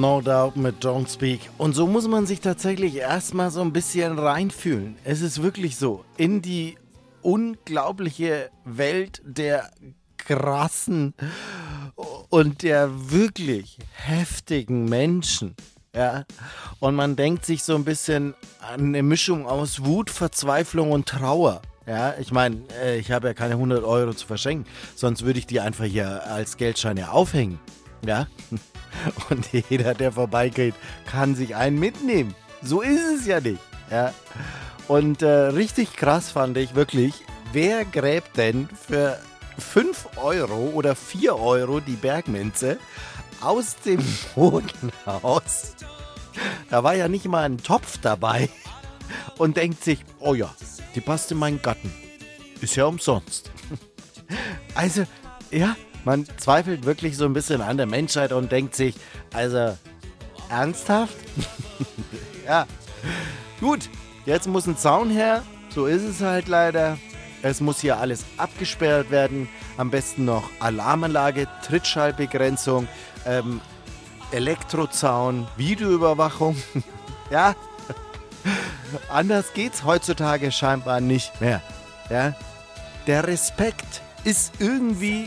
No Doubt mit Don't Speak. Und so muss man sich tatsächlich erstmal so ein bisschen reinfühlen. Es ist wirklich so. In die unglaubliche Welt der krassen und der wirklich heftigen Menschen. Ja? Und man denkt sich so ein bisschen an eine Mischung aus Wut, Verzweiflung und Trauer. Ja, ich meine, ich habe ja keine 100 Euro zu verschenken, sonst würde ich die einfach hier als Geldscheine aufhängen. Ja, und jeder, der vorbeigeht, kann sich einen mitnehmen. So ist es ja nicht. Ja, und richtig krass fand ich wirklich, wer gräbt denn für 5 Euro oder 4 Euro die Bergminze aus dem Bodenhaus? Da war ja nicht mal ein Topf dabei und denkt sich, oh ja, die passt in meinen Garten. Ist ja umsonst. Also, ja, man zweifelt wirklich so ein bisschen an der Menschheit und denkt sich, also, ernsthaft? Ja, gut, jetzt muss ein Zaun her. So ist es halt leider. Es muss hier alles abgesperrt werden. Am besten noch Alarmanlage, Trittschallbegrenzung, Elektrozaun, Videoüberwachung. Ja, anders geht's heutzutage scheinbar nicht mehr. Ja? Der Respekt ist irgendwie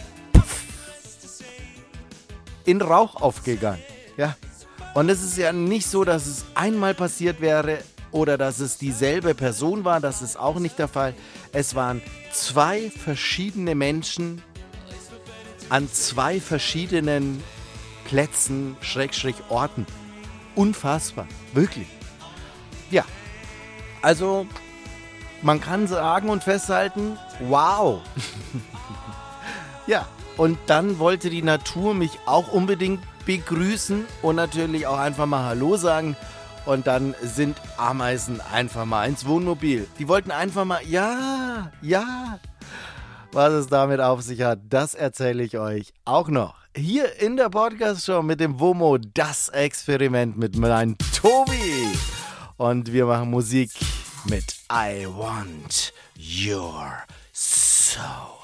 in Rauch aufgegangen. Ja? Und es ist ja nicht so, dass es einmal passiert wäre oder dass es dieselbe Person war. Das ist auch nicht der Fall. Es waren 2 verschiedene Menschen an 2 verschiedenen Plätzen, Orten. Unfassbar. Wirklich. Ja, also man kann sagen und festhalten, wow. Ja, und dann wollte die Natur mich auch unbedingt begrüßen und natürlich auch einfach mal Hallo sagen. Und dann sind Ameisen einfach mal ins Wohnmobil. Die wollten einfach mal, ja. Was es damit auf sich hat, das erzähle ich euch auch noch. Hier in der Podcast-Show mit dem WOMO, das Experiment mit meinem Tobi. Und wir machen Musik mit I Want Your Soul.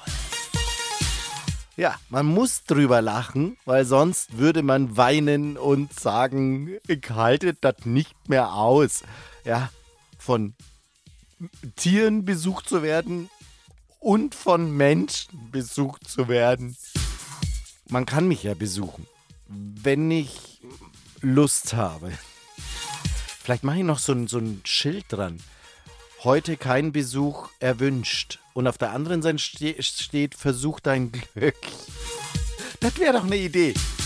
Ja, man muss drüber lachen, weil sonst würde man weinen und sagen, ich halte das nicht mehr aus. Ja, von Tieren besucht zu werden und von Menschen besucht zu werden. Man kann mich ja besuchen, wenn ich Lust habe. Vielleicht mache ich noch so ein Schild dran. Heute kein Besuch erwünscht. Und auf der anderen Seite steht, versuch dein Glück. Das wäre doch eine Idee.